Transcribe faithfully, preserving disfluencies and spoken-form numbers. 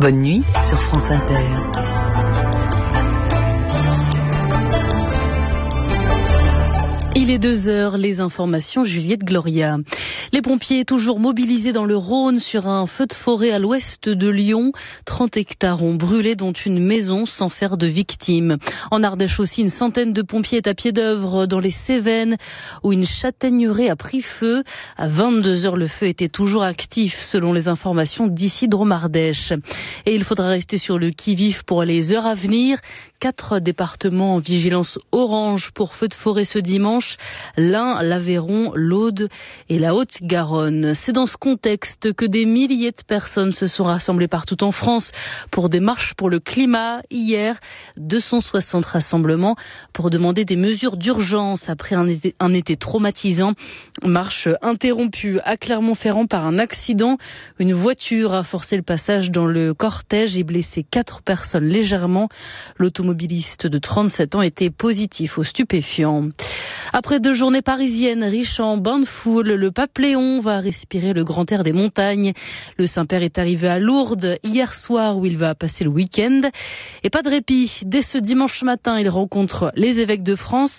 Bonne nuit sur France Inter. Il est deux heures, les informations, Juliette Gloria. Les pompiers toujours mobilisés dans le Rhône sur un feu de forêt à l'ouest de Lyon. trente hectares ont brûlé, dont une maison sans faire de victimes. En Ardèche aussi, une centaine de pompiers est à pied d'œuvre dans les Cévennes, où une châtaigneraie a pris feu. À vingt-deux heures, le feu était toujours actif, selon les informations d'ici Drôme-Ardèche. Et il faudra rester sur le qui-vive pour les heures à venir. Quatre départements en vigilance orange pour feu de forêt ce dimanche. L'Ain, l'Aveyron, l'Aude et la Haute-Garonne. C'est dans ce contexte que des milliers de personnes se sont rassemblées partout en France pour des marches pour le climat. Hier, deux cent soixante rassemblements pour demander des mesures d'urgence après un été, un été traumatisant. Marche interrompue à Clermont-Ferrand par un accident. Une voiture a forcé le passage dans le cortège et blessé quatre personnes légèrement. L'automobiliste de trente-sept ans était positif aux stupéfiants. Après deux journées parisiennes riches en bains de foule, le pape Léon va respirer le grand air des montagnes. Le Saint-Père est arrivé à Lourdes hier soir où il va passer le week-end. Et pas de répit. Dès ce dimanche matin, il rencontre les évêques de France.